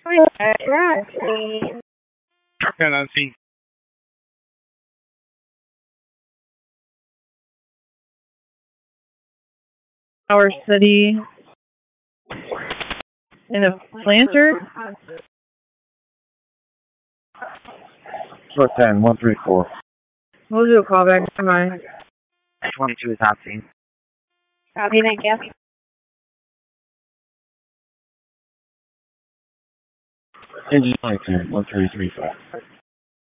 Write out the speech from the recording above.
10 on scene. Our city in a planter. Short 10, 134. We'll do a callback. Come on. 22 is on scene. Copy, thank you. Engine 22, 1335.